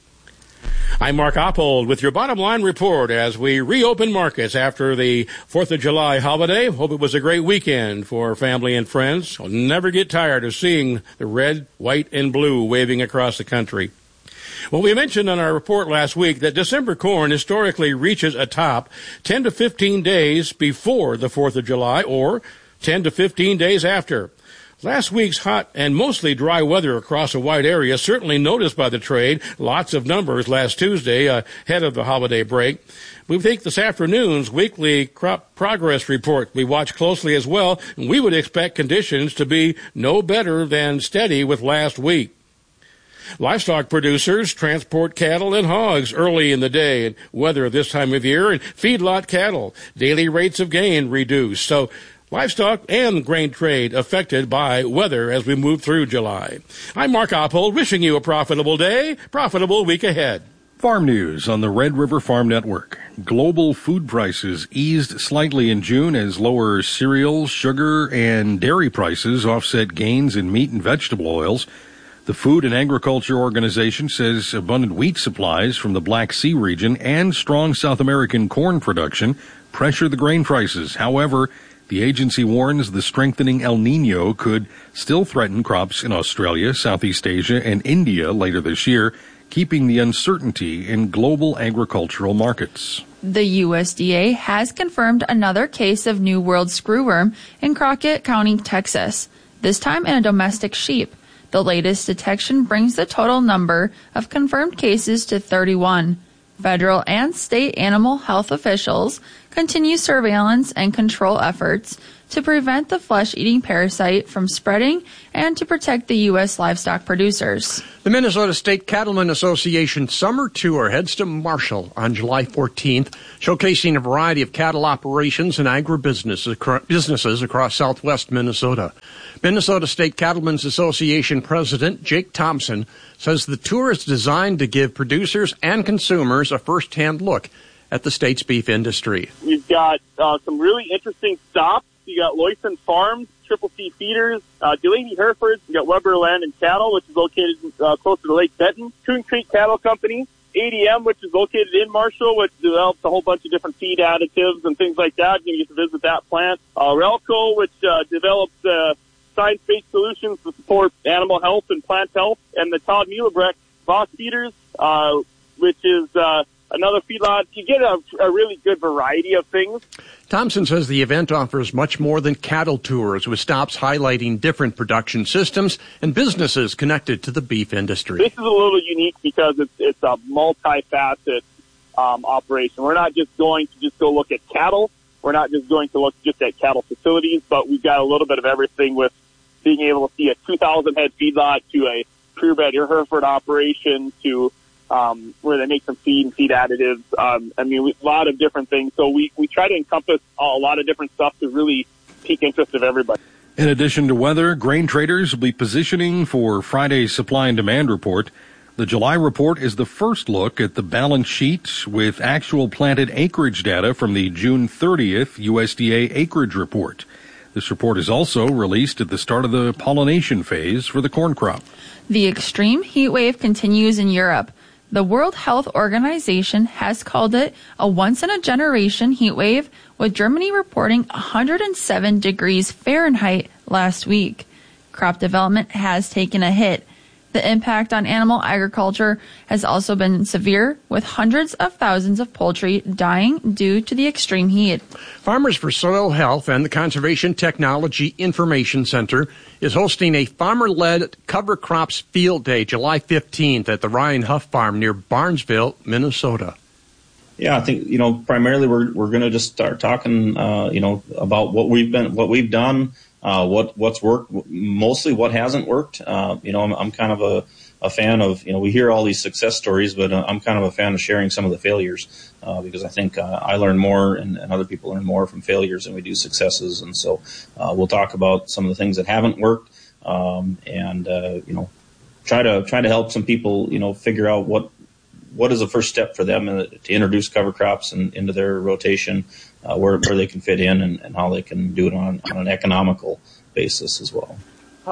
I'm Mark Oppold with your bottom line report as we reopen markets after the fourth of July holiday. Hope it was a great weekend for family and friends. I'll never get tired of seeing the red, white, and blue waving across the country. Well, we mentioned on our report last week that December corn historically reaches a top ten to fifteen days before the fourth of July or ten to fifteen days after. Last week's hot and mostly dry weather across a wide area certainly noticed by the trade. Lots of numbers last Tuesday uh, ahead of the holiday break. We think this afternoon's weekly crop progress report we watch closely as well. And we would expect conditions to be no better than steady with last week. Livestock producers transport cattle and hogs early in the day and weather this time of year, and feedlot cattle. Daily rates of gain reduced. So livestock and grain trade affected by weather as we move through July. I'm Mark Oppold, wishing you a profitable day, profitable week ahead. Farm news on the Red River Farm Network. Global food prices eased slightly in June as lower cereal, sugar, and dairy prices offset gains in meat and vegetable oils. The Food and Agriculture Organization says abundant wheat supplies from the Black Sea region and strong South American corn production pressure the grain prices. However, the agency warns the strengthening El Nino could still threaten crops in Australia, Southeast Asia, and India later this year. keeping the uncertainty in global agricultural markets. The U S D A has confirmed another case of New World screwworm in Crockett County, Texas, this time in a domestic sheep. The latest detection brings the total number of confirmed cases to thirty-one. Federal and state animal health officials continue surveillance and control efforts to prevent the flesh-eating parasite from spreading and to protect the U S livestock producers. The Minnesota State Cattlemen Association Summer Tour heads to Marshall on July fourteenth, showcasing a variety of cattle operations and agribusinesses businesses across southwest Minnesota. Minnesota State Cattlemen's Association President Jake Thompson says the tour is designed to give producers and consumers a first-hand look at the state's beef industry. We've got uh, some really interesting stops. You got Loyson Farms, Triple C Feeders, uh, Delaney Herefords. You got Weber Land and Cattle, which is located uh, closer to Lake Benton. Coon Creek Cattle Company, A D M, which is located in Marshall, which develops a whole bunch of different feed additives and things like that. You get to visit that plant. Uh, Relco, which uh, develops uh, science-based solutions to support animal health and plant health. And the Todd Muehlebrecht Boss Feeders, uh, which is uh, another feedlot. You get a, a really good variety of things. Thompson says the event offers much more than cattle tours, with stops highlighting different production systems and businesses connected to the beef industry. This is a little unique because it's, it's a multifaceted um, operation. We're not just going to just go look at cattle. We're not just going to look just at cattle facilities, but we've got a little bit of everything, with being able to see a two thousand head feedlot to a purebred Hereford operation to Um, where they make some feed and feed additives. Um, I mean, we, a lot of different things. So we, we try to encompass a lot of different stuff to really pique interest of everybody. In addition to weather, grain traders will be positioning for Friday's supply and demand report. The July report is the first look at the balance sheet with actual planted acreage data from the June thirtieth U S D A acreage report. This report is also released at the start of the pollination phase for the corn crop. The extreme heat wave continues in Europe. The World Health Organization has called it a once-in-a-generation heat wave, with Germany reporting one hundred seven degrees Fahrenheit last week. Crop development has taken a hit. The impact on animal agriculture has also been severe, with hundreds of thousands of poultry dying due to the extreme heat. Farmers for Soil Health and the Conservation Technology Information Center is hosting a farmer-led cover crops field day July fifteenth at the Ryan Huff Farm near Barnesville, Minnesota. Yeah, I think, you know, primarily we're we're going to just start talking, uh, you know, about what we've been, what we've done, uh, what what's worked, mostly what hasn't worked. Uh, you know, I'm, I'm kind of a, a fan of, you know, we hear all these success stories, but uh, I'm kind of a fan of sharing some of the failures uh, because I think uh, I learn more and, and other people learn more from failures than we do successes. And so uh, we'll talk about some of the things that haven't worked um, and, uh, you know, try to try to help some people, you know, figure out what what is the first step for them to introduce cover crops and into their rotation, uh, where, where they can fit in and, and how they can do it on, on an economical basis as well.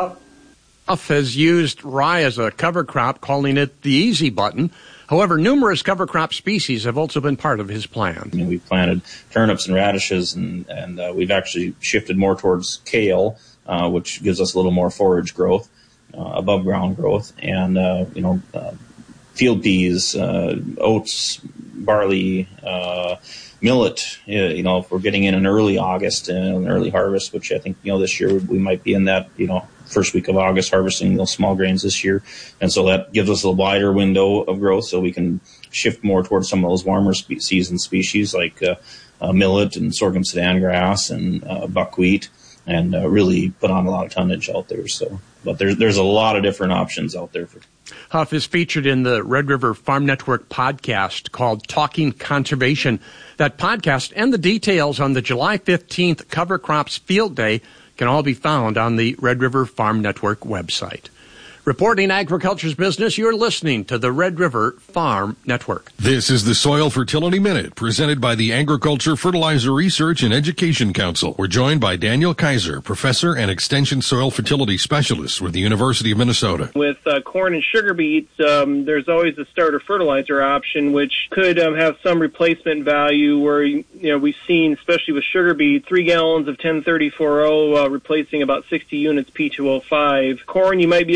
Huff has used rye as a cover crop, calling it the easy button. However, numerous cover crop species have also been part of his plan. I mean, we've planted turnips and radishes, and, and uh, we've actually shifted more towards kale, uh, which gives us a little more forage growth, uh, above ground growth, and, uh, you know, uh, field peas, uh, oats, barley, uh, millet. You know, if we're getting in an early August and an early harvest, which I think, you know, this year we might be in that, you know, first week of August harvesting those small grains this year. And so that gives us a wider window of growth so we can shift more towards some of those warmer spe- season species like uh, uh, millet and sorghum sudan grass and uh, buckwheat, and uh, really put on a lot of tonnage out there. So, but there's, there's a lot of different options out there for Huff is featured in the Red River Farm Network podcast called Talking Conservation. That podcast and the details on the July fifteenth Cover Crops Field Day can all be found on the Red River Farm Network website. Reporting agriculture's business, you're listening to the Red River Farm Network. This is the Soil Fertility Minute, presented by the Agriculture Fertilizer Research and Education Council. We're joined by Daniel Kaiser, professor and extension soil fertility specialist with the University of Minnesota. With uh, corn and sugar beets, um, there's always a starter fertilizer option, which could um, have some replacement value where, you know, we've seen, especially with sugar beets, three gallons of ten thirty-four oh uh, replacing about sixty units P two oh five. Corn, you might be able to do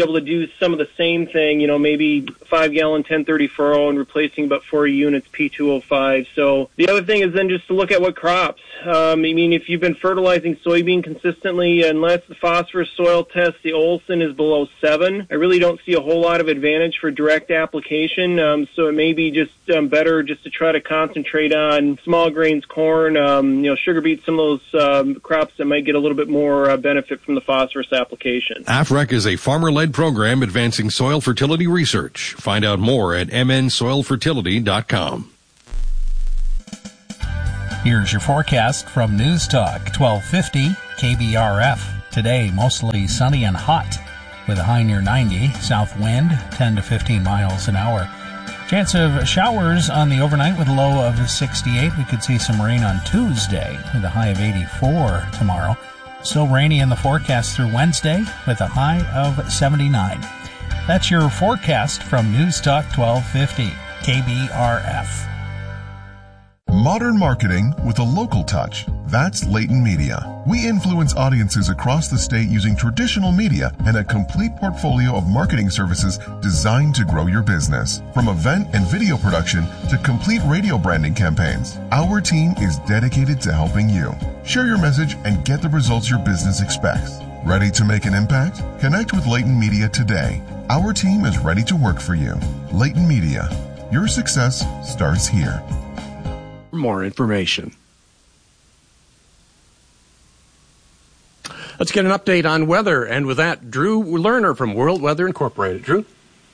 use some of the same thing, you know, maybe five gallon ten thirty furrow and replacing about forty units P two oh five. So the other thing is then just to look at what crops. Um, I mean, if you've been fertilizing soybean consistently, unless the phosphorus soil test, the Olsen is below seven, I really don't see a whole lot of advantage for direct application. Um, so it may be just um, better just to try to concentrate on small grains, corn, um, you know, sugar beets, some of those um, crops that might get a little bit more uh, benefit from the phosphorus application. A F R E C is a farmer-led program advancing soil fertility research. Find out more at m n soil fertility dot com. Here's your forecast from News Talk twelve fifty K B R F. Today, mostly sunny and hot with a high near ninety. South wind, ten to fifteen miles an hour. Chance of showers on the overnight with a low of sixty-eight. We could see some rain on Tuesday with a high of eighty-four tomorrow. Still rainy in the forecast through Wednesday with a high of seventy-nine. That's your forecast from News Talk twelve fifty K B R F. Modern marketing with a local touch. That's Leighton Media. We influence audiences across the state using traditional media and a complete portfolio of marketing services designed to grow your business. From event and video production to complete radio branding campaigns, our team is dedicated to helping you. Share your message and get the results your business expects. Ready to make an impact? Connect with Leighton Media today. Our team is ready to work for you. Leighton Media. Your success starts here. More information. Let's get an update on weather, and with that, Drew Lerner from World Weather Incorporated. Drew?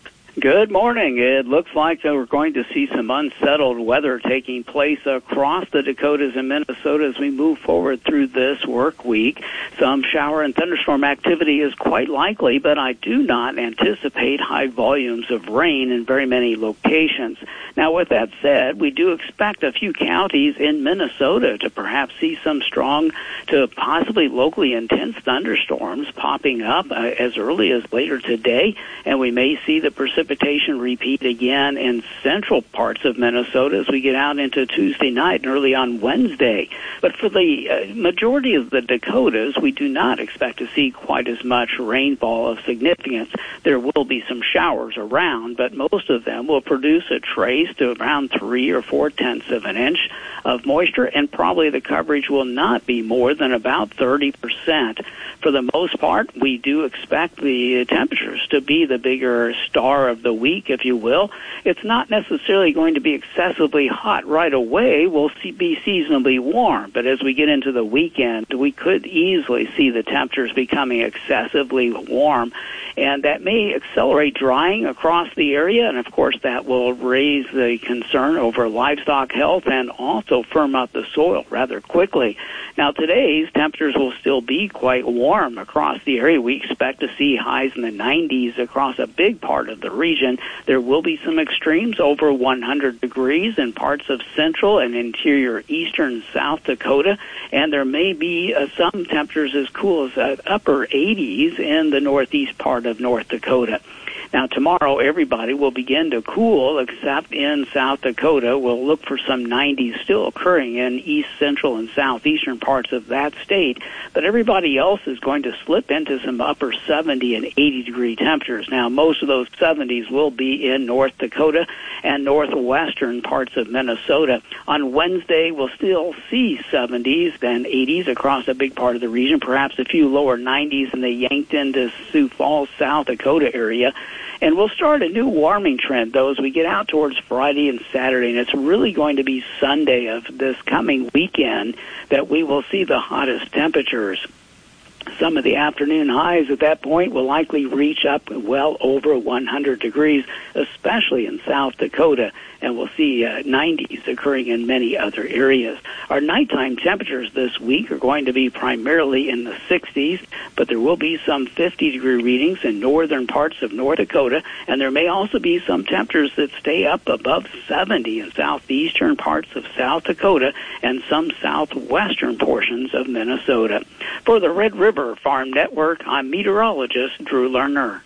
Good morning. It looks like we're going to see some unsettled weather taking place across the Dakotas and Minnesota as we move forward through this work week. Some shower and thunderstorm activity is quite likely, but I do not anticipate high volumes of rain in very many locations. Now, with that said, we do expect a few counties in Minnesota to perhaps see some strong to possibly locally intense thunderstorms popping up uh, as early as later today, and we may see the precipitation repeat again in central parts of Minnesota as we get out into Tuesday night and early on Wednesday. But for the uh, majority of the Dakotas, we do not expect to see quite as much rainfall of significance. There will be some showers around, but most of them will produce a trace to around three or four tenths of an inch of moisture, and probably the coverage will not be more than about thirty percent. For the most part, we do expect the temperatures to be the bigger star of the week, if you will. It's not necessarily going to be excessively hot right away. We'll see, be seasonably warm, but as we get into the weekend, we could easily see the temperatures becoming excessively warm, and that may accelerate drying across the area, and of course that will raise the concern over livestock health and also firm up the soil rather quickly. Now, today's temperatures will still be quite warm across the area. We expect to see highs in the nineties across a big part of the region. There will be some extremes over one hundred degrees in parts of central and interior eastern South Dakota, and there may be uh, some temperatures as cool as uh, upper eighties in the northeast part of North Dakota. Now, tomorrow, everybody will begin to cool, except in South Dakota. We'll look for some nineties still occurring in east, central, and southeastern parts of that state. But everybody else is going to slip into some upper seventy and eighty degree temperatures. Now, most of those seventies will be in North Dakota and northwestern parts of Minnesota. On Wednesday, we'll still see seventies and eighties across a big part of the region, perhaps a few lower nineties in the Yankton to Sioux Falls, South Dakota area. And we'll start a new warming trend, though, as we get out towards Friday and Saturday. And it's really going to be Sunday of this coming weekend that we will see the hottest temperatures. Some of the afternoon highs at that point will likely reach up well over one hundred degrees, especially in South Dakota, and we'll see uh, nineties occurring in many other areas. Our nighttime temperatures this week are going to be primarily in the sixties, but there will be some fifty degree readings in northern parts of North Dakota, and there may also be some temperatures that stay up above seventy in southeastern parts of South Dakota and some southwestern portions of Minnesota. For the Red River Farm Network, I'm meteorologist Drew Lerner.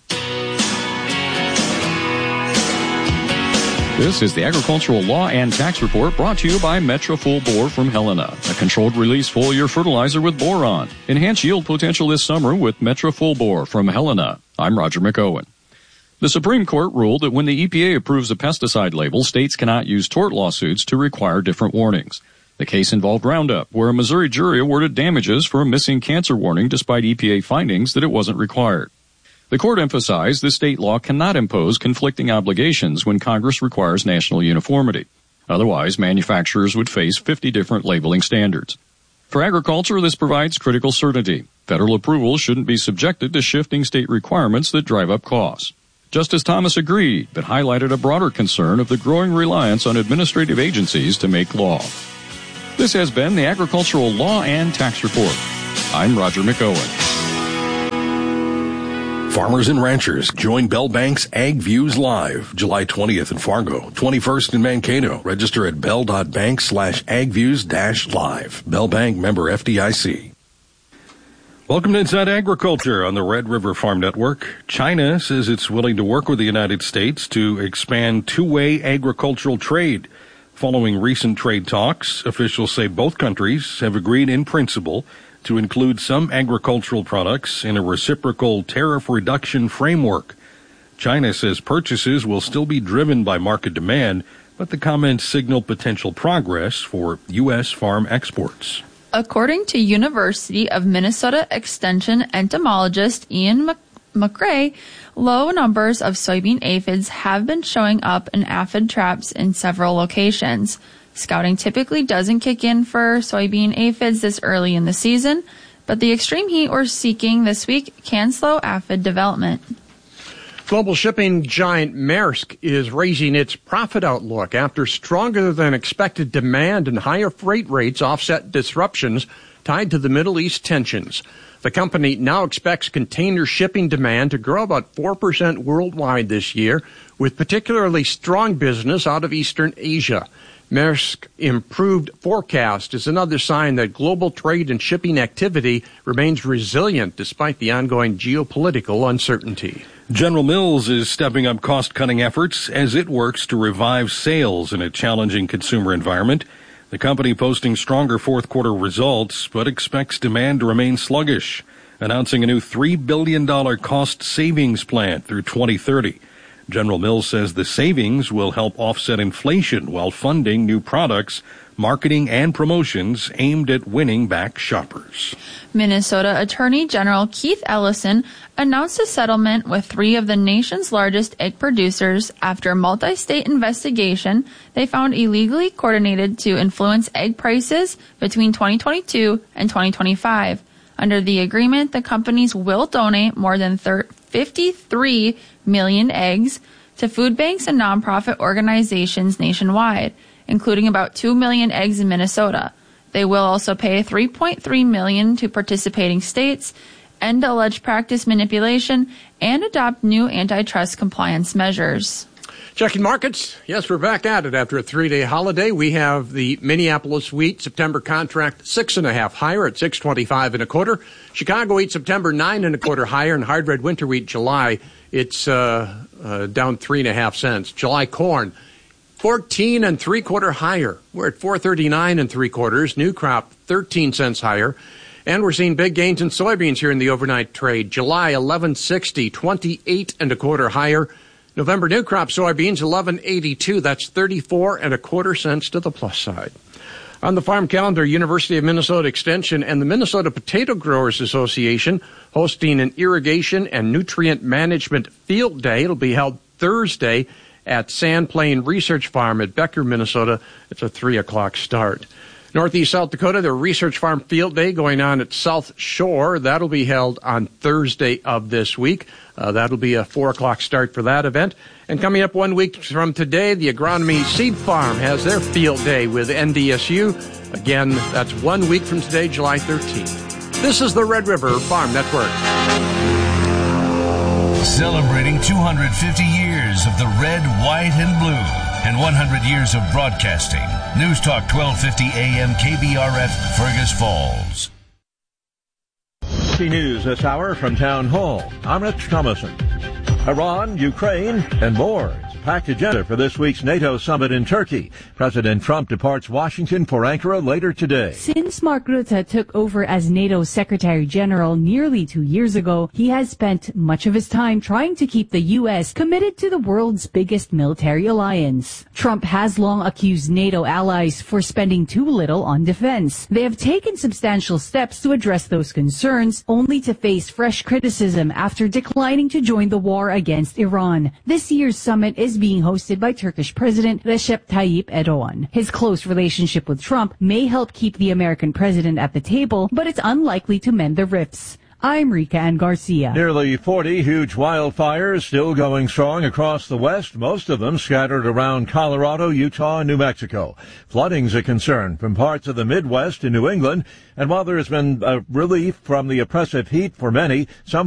This is the Agricultural Law and Tax Report brought to you by Metro Full Bore from Helena, a controlled release foliar fertilizer with boron. Enhance yield potential this summer with Metro Full Bore from Helena. I'm Roger McOwen. The Supreme Court ruled that when the E P A approves a pesticide label, states cannot use tort lawsuits to require different warnings. The case involved Roundup, where a Missouri jury awarded damages for a missing cancer warning despite E P A findings that it wasn't required. The court emphasized that state law cannot impose conflicting obligations when Congress requires national uniformity. Otherwise, manufacturers would face fifty different labeling standards. For agriculture, this provides critical certainty. Federal approval shouldn't be subjected to shifting state requirements that drive up costs. Justice Thomas agreed, but highlighted a broader concern of the growing reliance on administrative agencies to make law. This has been the Agricultural Law and Tax Report. I'm Roger McOwen. Farmers and ranchers, join Bell Bank's Ag Views Live, July twentieth in Fargo, twenty-first in Mankato. Register at bell.bank slash agviews dash live. Bell Bank, member F D I C. Welcome to Inside Agriculture on the Red River Farm Network. China says it's willing to work with the United States to expand two-way agricultural trade. Following recent trade talks, officials say both countries have agreed in principle to include some agricultural products in a reciprocal tariff reduction framework. China says purchases will still be driven by market demand, but the comments signal potential progress for U S farm exports. According to University of Minnesota Extension entomologist Ian Mc- McRae, low numbers of soybean aphids have been showing up in aphid traps in several locations. Scouting typically doesn't kick in for soybean aphids this early in the season, but the extreme heat we're seeking this week can slow aphid development. Global shipping giant Maersk is raising its profit outlook after stronger than expected demand and higher freight rates offset disruptions tied to the Middle East tensions. The company now expects container shipping demand to grow about four percent worldwide this year, with particularly strong business out of Eastern Asia. Maersk's improved forecast is another sign that global trade and shipping activity remains resilient despite the ongoing geopolitical uncertainty. General Mills is stepping up cost-cutting efforts as it works to revive sales in a challenging consumer environment. The company posting stronger fourth-quarter results, but expects demand to remain sluggish, announcing a new three billion dollars cost savings plan through twenty thirty. General Mills says the savings will help offset inflation while funding new products, marketing, and promotions aimed at winning back shoppers. Minnesota Attorney General Keith Ellison announced a settlement with three of the nation's largest egg producers after a multi-state investigation they found illegally coordinated to influence egg prices between twenty twenty-two and twenty twenty-five. Under the agreement, the companies will donate more than fifty-three million eggs to food banks and nonprofit organizations nationwide, including about two million eggs in Minnesota. They will also pay three point three million dollars to participating states, end alleged practice manipulation, and adopt new antitrust compliance measures. Checking markets. Yes, we're back at it after a three-day holiday. We have the Minneapolis wheat September contract six and a half higher at six twenty-five and a quarter. Chicago wheat September nine and a quarter higher, and hard red winter wheat July it's uh, uh, down three and a half cents. July corn fourteen and three quarter higher. We're at four thirty-nine and three quarters. New crop thirteen cents higher. And we're seeing big gains in soybeans here in the overnight trade. July eleven sixty, twenty-eight and a quarter higher. November new crop soybeans eleven eighty-two. That's thirty-four and a quarter cents to the plus side. On the farm calendar, University of Minnesota Extension and the Minnesota Potato Growers Association hosting an irrigation and nutrient management field day. It'll be held Thursday at Sand Plain Research Farm at Becker, Minnesota. It's a three o'clock start. Northeast South Dakota, the Research Farm Field Day going on at South Shore. That'll be held on Thursday of this week. Uh, that'll be a four o'clock start for that event. And coming up one week from today, the Agronomy Seed Farm has their field day with N D S U. Again, that's one week from today, July thirteenth. This is the Red River Farm Network. Celebrating two hundred fifty years of the red, white, and blue, and one hundred years of broadcasting. News Talk twelve fifty A M K B R F, Fergus Falls. News this hour from Town Hall. I'm Rich Thomason. Iran, Ukraine, and more. It's Packed agenda for this week's NATO summit in Turkey. President Trump departs Washington for Ankara later today. Since Mark Rutte took over as NATO Secretary General nearly two years ago, he has spent much of his time trying to keep the U S committed to the world's biggest military alliance. Trump has long accused NATO allies for spending too little on defense. They have taken substantial steps to address those concerns, only to face fresh criticism after declining to join the war against Iran. This year's summit is being hosted by Turkish President Recep Tayyip Erdogan. His close relationship with Trump may help keep the American president at the table, but it's unlikely to mend the rifts. I'm Rika Ann Garcia. Nearly forty huge wildfires still going strong across the West, most of them scattered around Colorado, Utah, and New Mexico. Flooding's a concern from parts of the Midwest and New England, and while there has been a relief from the oppressive heat for many, some